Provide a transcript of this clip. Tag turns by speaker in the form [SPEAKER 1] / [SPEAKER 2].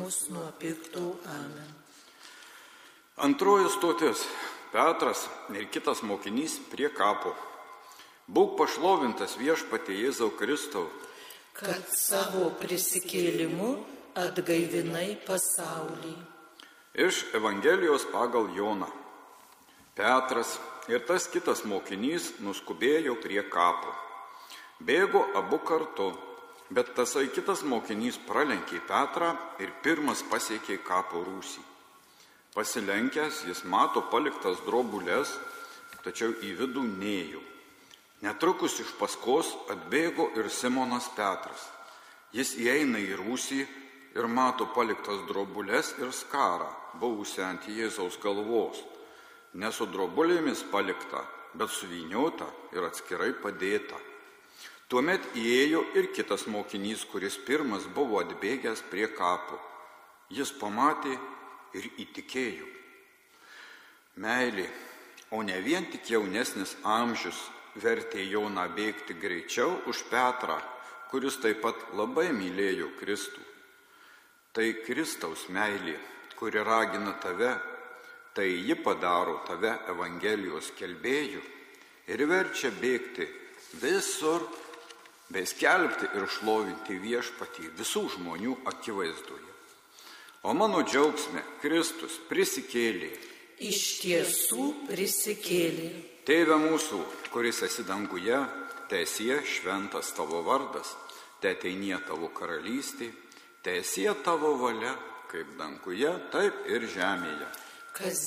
[SPEAKER 1] mus nuo pikto. Amen.
[SPEAKER 2] Antroji stotis. Petras ir kitas mokinys prie kapo. Būk pašlovintas Viešpatie Jėzau Kristau,
[SPEAKER 1] kad savo prisikėlimu atgaivinai pasaulį.
[SPEAKER 2] Iš Evangelijos pagal Joną. Petras ir tas kitas mokinys nuskubėjo prie kapo. Bėgo abu kartu, bet tasai kitas mokinys pralenkė Petrą ir pirmas pasiekė kapo rūsį. Pasilenkęs jis mato paliktas drobules, tačiau į vidų nėjo. Netrukus iš paskos atbėgo ir Simonas Petras. Jis įeina į rūsį ir mato paliktas drobules ir skarą, buvusią ant Jėzaus galvos. Ne su drobulėmis palikta, bet suvyniota ir atskirai padėta. Tuomet įėjo ir kitas mokinys, kuris pirmas buvo atbėgęs prie kapo. Jis pamatė ir įtikėjo. Meilė, o ne vien tik jaunesnis amžius vertė Joną bėgti greičiau už Petrą, kuris taip pat labai mylėjo Kristų. Tai Kristaus meilė, kuri ragina tave, tai ji padaro tave Evangelijos skelbėju ir verčia bėgti visur, bei skelbti ir šlovinti Viešpatį visų žmonių akivaizdoje. O mano džiaugsme Kristus prisikėlė.
[SPEAKER 1] Iš tiesų prisikėlė.
[SPEAKER 2] Tėve mūsų, kuris esi danguje, teesie šventas tavo vardas, teateinie tavo karalystė, teesie tavo valia, kaip danguje, taip ir žemėje.
[SPEAKER 1] Kas